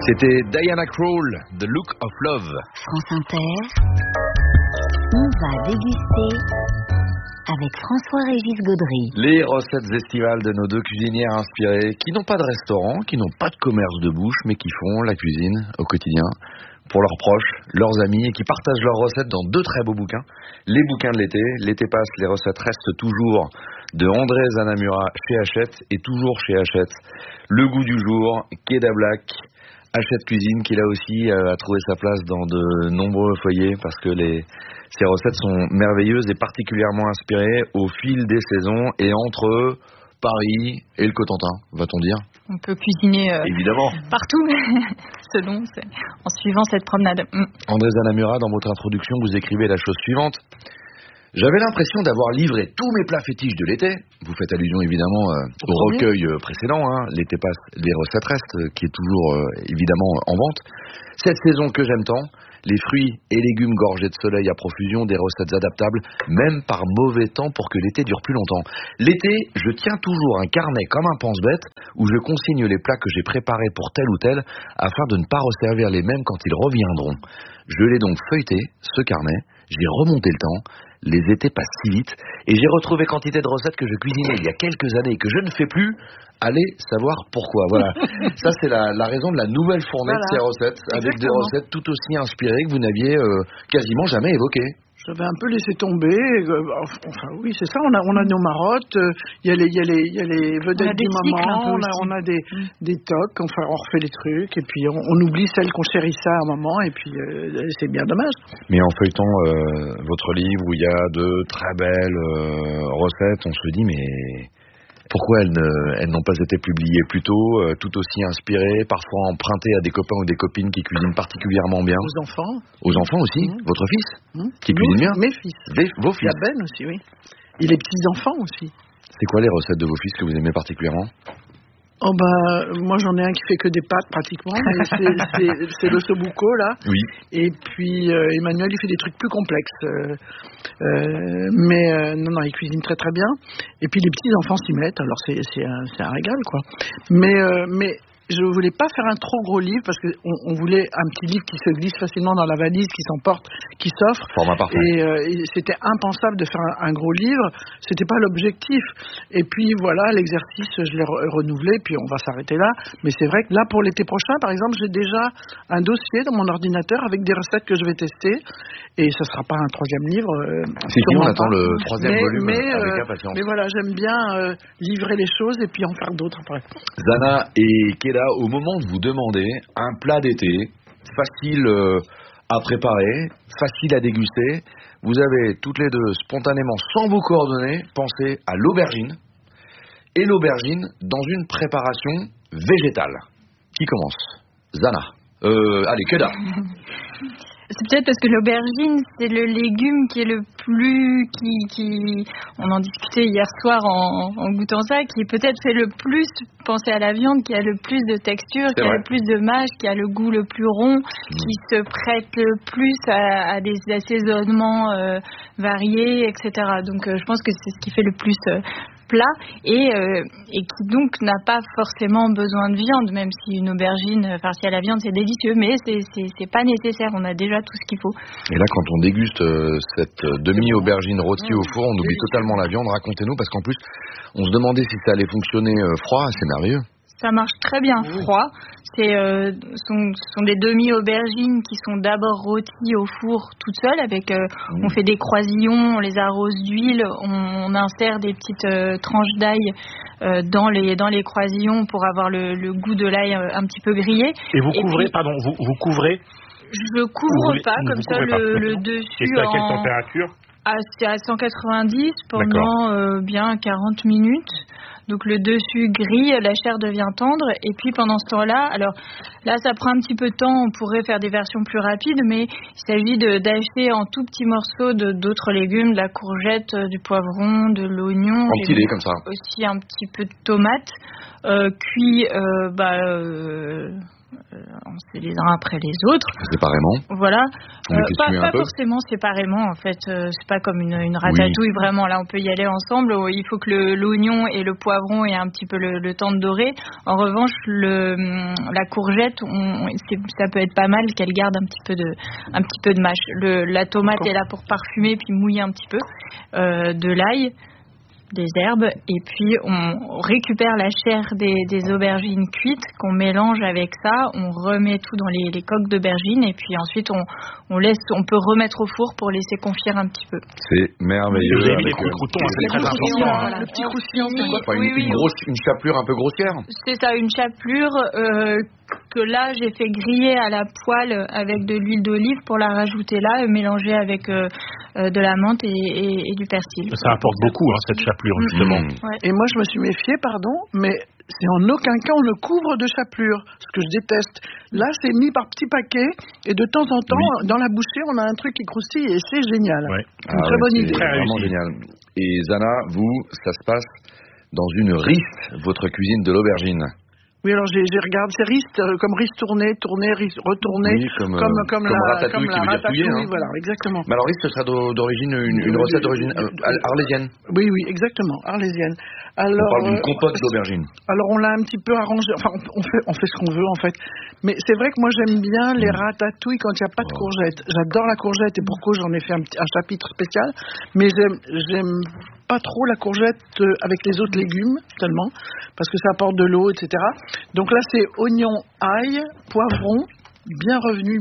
C'était Diana Krall, The Look of Love. France Inter, on va déguster avec François-Régis Gaudry. Les recettes estivales de nos deux cuisinières inspirées, qui n'ont pas de restaurant, qui n'ont pas de commerce de bouche, mais qui font la cuisine au quotidien pour leurs proches, leurs amis, et qui partagent leurs recettes dans deux très beaux bouquins. Les bouquins de l'été. L'été passe, les recettes restent toujours de André Zanamura chez Hachette, et toujours chez Hachette. Le goût du jour, Keda Black, Hachette Cuisine, qui là aussi a trouvé sa place dans de nombreux foyers, parce que ces recettes sont merveilleuses et particulièrement inspirées au fil des saisons et entre Paris et le Cotentin, va-t-on dire. On peut cuisiner évidemment partout, en suivant cette promenade. André Zanamura, dans votre introduction, vous écrivez la chose suivante. J'avais l'impression d'avoir livré tous mes plats fétiches de l'été. Vous faites allusion évidemment au recueil précédent, L'été passe, les recettes restent, qui est toujours évidemment en vente. Cette saison que j'aime tant, les fruits et légumes gorgés de soleil à profusion, des recettes adaptables, même par mauvais temps pour que l'été dure plus longtemps. L'été, je tiens toujours un carnet comme un pense-bête où je consigne les plats que j'ai préparés pour tel ou tel afin de ne pas resservir les mêmes quand ils reviendront. Je l'ai donc feuilleté, ce carnet, j'ai remonté le temps, les étés passent si vite et j'ai retrouvé quantité de recettes que je cuisinais il y a quelques années et que je ne fais plus. Allez savoir pourquoi. Voilà. Ça, c'est la raison de la nouvelle fournée de ces recettes. Exactement. Avec des recettes tout aussi inspirées que vous n'aviez quasiment jamais évoquées. J'avais un peu laissé tomber. Enfin, oui, c'est ça. On a nos marottes. Il y a les vedettes du moment. On a des tocs. Enfin, on refait les trucs. Et puis, on oublie celles qu'on chérissait à un moment. Et puis, c'est bien dommage. Mais en feuilletant votre livre où il y a de très belles recettes, on se dit, mais pourquoi elles n'ont pas été publiées plus tôt, tout aussi inspirées, parfois empruntées à des copains ou des copines qui cuisinent particulièrement bien. Aux enfants. Aux enfants aussi. Votre fils qui cuisine bien. Mes fils. Vos fils. Il y a Ben aussi, oui. Et les petits-enfants aussi. C'est quoi les recettes de vos fils que vous aimez particulièrement ? Oh moi j'en ai un qui fait que des pâtes pratiquement, mais c'est le sobuco là. Oui. Et puis Emmanuel il fait des trucs plus complexes. Mais non, il cuisine très très bien. Et puis les petits enfants s'y mettent, alors c'est un régal quoi. Mais je voulais pas faire un trop gros livre parce qu'on voulait un petit livre qui se glisse facilement dans la valise, qui s'emporte, qui s'offre. Format parfait. Et c'était impensable de faire un gros livre. C'était pas l'objectif. Et puis voilà, l'exercice, je l'ai renouvelé, puis on va s'arrêter là. Mais c'est vrai que là, pour l'été prochain, par exemple, j'ai déjà un dossier dans mon ordinateur avec des recettes que je vais tester. Et ça sera pas un troisième livre. Si on attend le troisième volume avec impatience. Mais voilà, j'aime bien livrer les choses et puis en faire d'autres après. Zana et Keda, au moment de vous demander un plat d'été, facile à préparer, facile à déguster, vous avez toutes les deux, spontanément, sans vous coordonner, pensé à l'aubergine, et l'aubergine dans une préparation végétale. Qui commence ? Zana. Allez, Keda. C'est peut-être parce que l'aubergine, c'est le légume qui est le plus... on en discutait hier soir en goûtant ça, qui peut-être fait le plus penser à la viande, qui a le plus de texture, qui a le plus de mâche, qui a le goût le plus rond, qui se prête le plus à des assaisonnements variés, etc. Donc je pense que c'est ce qui fait le plus... plat et qui donc n'a pas forcément besoin de viande, même si une aubergine farcie à la viande c'est délicieux, mais c'est pas nécessaire, on a déjà tout ce qu'il faut. Et là quand on déguste cette demi-aubergine rôtie au four, on oublie totalement la viande. Racontez-nous, parce qu'en plus on se demandait si ça allait fonctionner froid. C'est merveilleux. Ça marche très bien froid. Ce sont des demi-aubergines qui sont d'abord rôties au four toutes seules. On fait des croisillons, on les arrose d'huile, on insère des petites tranches d'ail dans les croisillons pour avoir le goût de l'ail un petit peu grillé. Et vous couvrez, vous couvrez ? Je couvre pas, comme ça le dessus. Et c'est à quelle température ? C'est à 190 pendant bien 40 minutes. Donc le dessus grille, la chair devient tendre, et puis pendant ce temps-là, alors là ça prend un petit peu de temps, on pourrait faire des versions plus rapides, mais il s'agit d'acheter en tout petits morceaux d'autres légumes, de la courgette, du poivron, de l'oignon, empilé comme ça. Aussi un petit peu de tomate, cuit c'est les uns après les autres. Séparément. Voilà. Pas peu. forcément séparément, en fait. C'est pas comme une ratatouille, vraiment. Là, on peut y aller ensemble. Il faut que l'oignon et le poivron aient un petit peu le temps de dorer. En revanche, la courgette, ça peut être pas mal qu'elle garde un petit peu de mâche. La tomate est là pour parfumer puis mouiller un petit peu. De l'ail, des herbes, et puis on récupère la chair des aubergines cuites qu'on mélange avec ça, on remet tout dans les coques d'aubergines, et puis ensuite on peut remettre au four pour laisser confire un petit peu. C'est merveilleux. Vous avez mis les croûtons, c'est très important. Voilà. Le petit croustillant, c'est quoi? Une chapelure un peu grossière. C'est ça, une chapelure que là j'ai fait griller à la poêle avec de l'huile d'olive pour la rajouter là et mélanger avec de la menthe et du persil. Ça apporte beaucoup, cette chapelure, justement. Ouais. Et moi, je me suis méfiée, mais c'est en aucun cas on ne couvre de chapelure, ce que je déteste. Là, c'est mis par petits paquets, et de temps en temps, dans la bouchée, on a un truc qui croustille, et c'est génial. Ouais. C'est une très bonne idée. C'est vraiment génial. Et Zana, vous, ça se passe dans une riste, votre cuisine de l'aubergine. Oui, alors j'ai regardé, c'est riste, comme riste tourné, riste retourné, Oui, comme la ratatouille qui veut dire touiller, ratatouille, voilà, exactement. Mais alors riste, ce sera d'origine, une recette d'origine arlésienne. Oui, exactement, arlésienne. Alors, on parle d'une compote d'aubergine. Alors on l'a un petit peu arrangé, enfin on fait ce qu'on veut en fait. Mais c'est vrai que moi j'aime bien les ratatouilles quand il n'y a pas de courgettes. J'adore la courgette et pour cause j'en ai fait un chapitre spécial. Mais j'aime pas trop la courgette avec les autres légumes tellement, parce que ça apporte de l'eau, etc. Donc là c'est oignon, ail, poivron, bien revenu.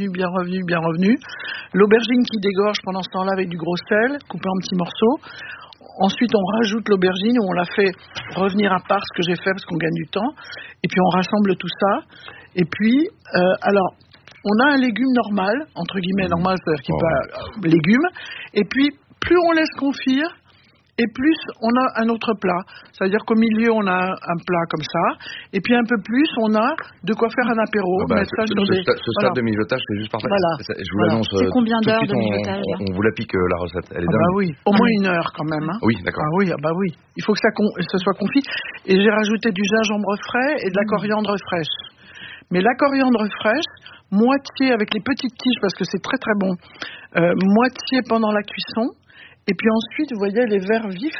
L'aubergine qui dégorge pendant ce temps-là avec du gros sel, coupé en petits morceaux. Ensuite, on rajoute l'aubergine, où on la fait revenir à part, ce que j'ai fait, parce qu'on gagne du temps. Et puis, on rassemble tout ça. Et puis, alors, on a un légume normal, entre guillemets normal, c'est-à-dire qu'il peut légume. Et puis, plus on laisse confire, et plus on a un autre plat. C'est-à-dire qu'au milieu, on a un plat comme ça. Et puis un peu plus, on a de quoi faire un apéro. Ce stade de mijotage, c'est juste parfait. Voilà. Je vous l'annonce. C'est combien d'heures de mijotage? On vous la pique, la recette. Elle est dingue. Bah oui, au moins 1 heure quand même. Hein. Oui, d'accord. Ah oui. Il faut que ça soit confit. Et j'ai rajouté du gingembre frais et de la coriandre fraîche. Mais la coriandre fraîche, moitié avec les petites tiges, parce que c'est très très bon, moitié pendant la cuisson. Et puis ensuite, vous voyez, les verres vifs,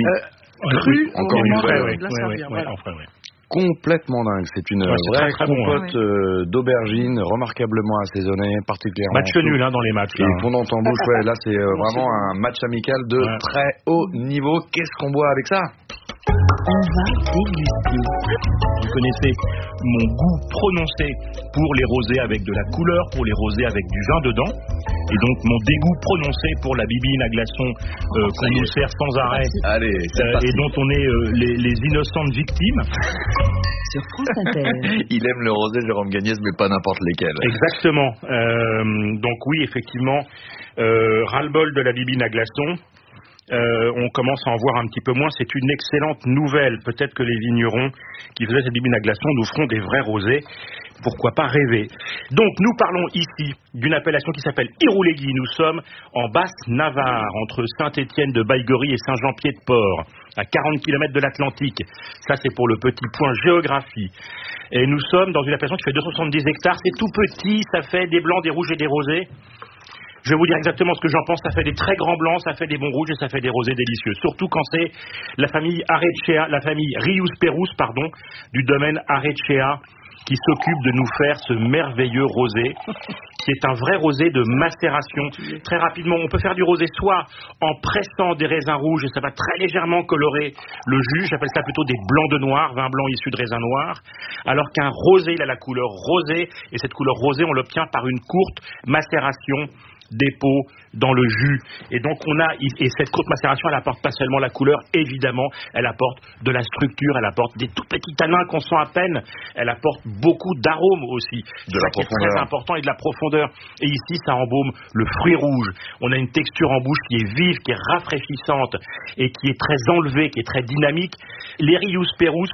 crus, encore au une moment fois, de la servir. Complètement dingue. C'est une vraie compote d'aubergine, remarquablement assaisonnée, particulièrement. Match nul dans les matchs. Et fondant en bouche, là c'est vraiment un match amical de très haut niveau. Qu'est-ce qu'on boit avec ça? On va déguster. Vous connaissez mon goût prononcé pour les rosés avec de la couleur, pour les rosés avec du vin dedans. Et donc mon dégoût prononcé pour la bibine à glaçons qu'on nous sert sans arrêt. Allez, et dont on est les innocentes victimes. Sur France Inter. Il aime le rosé, Jérôme Gagnès, mais pas n'importe lesquels. Exactement. Donc oui, effectivement, ras-le-bol de la bibine à glaçons. On commence à en voir un petit peu moins. C'est une excellente nouvelle. Peut-être que les vignerons qui faisaient cette bibine à glaçons nous feront des vrais rosés. Pourquoi pas rêver. Donc nous parlons ici d'une appellation qui s'appelle Irouléguy. Nous sommes en Basse-Navarre, entre Saint-Étienne de Baïgorry et Saint-Jean-Pied-de-Port, à 40 km de l'Atlantique. Ça, c'est pour le petit point géographie. Et nous sommes dans une appellation qui fait 270 hectares. C'est tout petit, ça fait des blancs, des rouges et des rosés. Je vais vous dire exactement ce que j'en pense. Ça fait des très grands blancs, ça fait des bons rouges et ça fait des rosés délicieux. Surtout quand c'est la famille Arrechea, la famille Rius-Perus, du domaine Arrechea, qui s'occupe de nous faire ce merveilleux rosé, qui est un vrai rosé de macération. Très rapidement, on peut faire du rosé soit en pressant des raisins rouges, et ça va très légèrement colorer le jus. J'appelle ça plutôt des blancs de noir, vin blanc issu de raisins noirs. Alors qu'un rosé, il a la couleur rosée, et cette couleur rosée, on l'obtient par une courte macération des peaux dans le jus. Et donc et cette courte macération, elle apporte pas seulement la couleur, évidemment, elle apporte de la structure, elle apporte des tout petits tanins qu'on sent à peine, elle apporte beaucoup d'arômes aussi, de la profondeur, qui est très important, et de la profondeur. Et ici, ça embaume le fruit rouge. On a une texture en bouche qui est vive, qui est rafraîchissante et qui est très enlevée, qui est très dynamique. Les Rius-Perus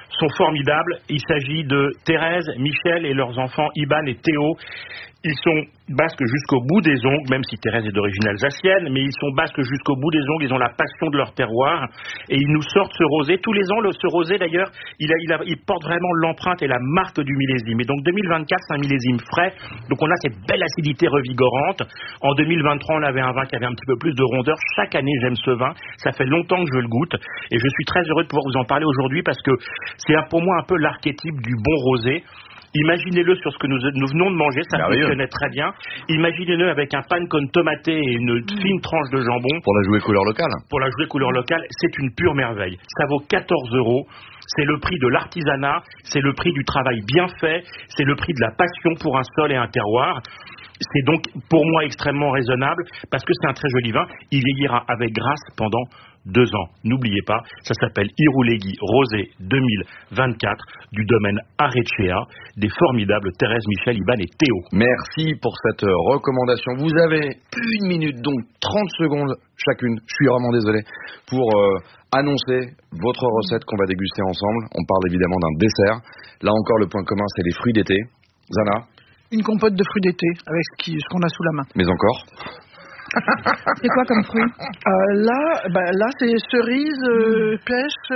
sont formidables. Il s'agit de Thérèse, Michel et leurs enfants Iban et Théo. Ils sont basques jusqu'au bout des ongles, même si Thérèse est d'origine alsacienne, mais ils sont basques jusqu'au bout des ongles, ils ont la passion de leur terroir, et ils nous sortent ce rosé. Tous les ans, ce rosé, d'ailleurs, il porte vraiment l'empreinte et la marque du millésime. Et donc 2024, c'est un millésime frais, donc on a cette belle acidité revigorante. En 2023, on avait un vin qui avait un petit peu plus de rondeur. Chaque année, j'aime ce vin, ça fait longtemps que je le goûte, et je suis très heureux de pouvoir vous en parler aujourd'hui, parce que c'est pour moi un peu l'archétype du bon rosé. Imaginez-le sur ce que nous venons de manger, ça fonctionnait très bien. Imaginez-le avec un pan con tomaté et une fine tranche de jambon. Pour la jouer couleur locale. Pour la jouer couleur locale, c'est une pure merveille. Ça vaut 14 €. C'est le prix de l'artisanat, c'est le prix du travail bien fait, c'est le prix de la passion pour un sol et un terroir. C'est donc pour moi extrêmement raisonnable parce que c'est un très joli vin. Il vieillira avec grâce pendant 2 ans. N'oubliez pas, ça s'appelle Irouléguy Rosé 2024 du domaine Arecea des formidables Thérèse, Michel, Iban et Théo. Merci pour cette recommandation. Vous avez 1 minute, donc 30 secondes chacune, je suis vraiment désolé, pour annoncer votre recette qu'on va déguster ensemble. On parle évidemment d'un dessert. Là encore, le point commun, c'est les fruits d'été. Zana? Une compote de fruits d'été avec ce qu'on a sous la main. Mais encore? C'est quoi comme fruit? Là, c'est cerise, pêche,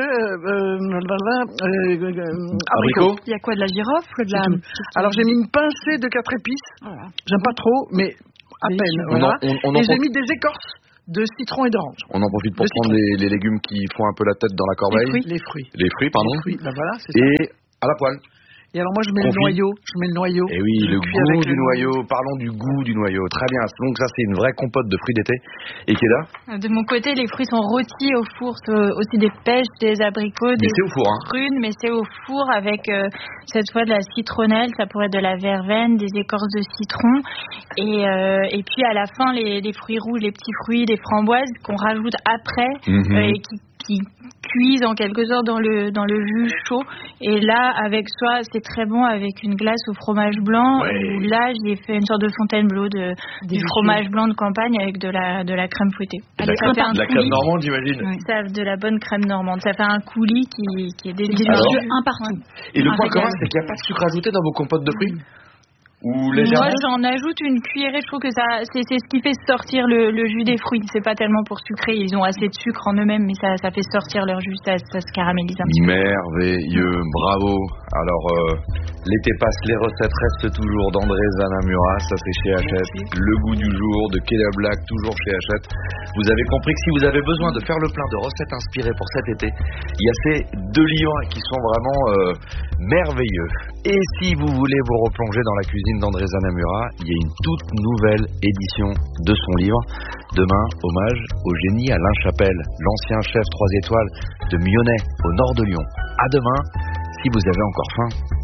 abricot. Il y a quoi, de la girofle, de la... Alors j'ai mis une pincée de 4 épices. Voilà. J'aime pas trop, mais à peine. Voilà. Et j'ai mis des écorces de citron et d'orange. On en profite pour prendre les légumes qui font un peu la tête dans la corbeille. Les fruits. Les fruits, pardon. Les fruits, voilà, c'est ça. Et à la poêle. Et alors moi je mets le noyau. Et oui, le goût du noyau. Parlons du goût du noyau. Très bien. Donc ça c'est une vraie compote de fruits d'été. Et qui est là? De mon côté, les fruits sont rôtis au four, aussi des pêches, des abricots, des prunes, mais c'est au four avec cette fois de la citronnelle, ça pourrait être de la verveine, des écorces de citron, et puis à la fin les fruits rouges, les petits fruits, les framboises qu'on rajoute après et qui cuisent en quelque sorte dans le jus chaud. Et là, avec soi, c'est très bon avec une glace au fromage blanc. Où là, j'ai fait une sorte de Fontainebleau du fromage blanc de campagne avec de la crème fouettée. De la crème normande, j'imagine. Oui. Ça, de la bonne crème normande. Ça fait un coulis qui est délicieux. Un partout. Et le point commun, c'est qu'il n'y a pas de sucre ajouté dans vos compotes de fruits? Ou légèrement? Moi, j'en ajoute une cuillerée. Je trouve que c'est ce qui fait sortir le jus des fruits. C'est pas tellement pour sucrer. Ils ont assez de sucre en eux-mêmes, mais ça fait sortir leur jus. Ça se caramélise un petit peu. Merveilleux, bravo. Alors, l'été passe, les recettes restent toujours d'André Zanamura. Ça, c'est chez Hachette. Le goût du jour de Keda Black, toujours chez Hachette. Vous avez compris que si vous avez besoin de faire le plein de recettes inspirées pour cet été, il y a ces 2 livres qui sont vraiment merveilleux. Et si vous voulez vous replonger dans la cuisine d'André Zanamura, il y a une toute nouvelle édition de son livre. Demain, hommage au génie Alain Chapelle, l'ancien chef 3 étoiles de Myonnais, au nord de Lyon. À demain, si vous avez encore faim.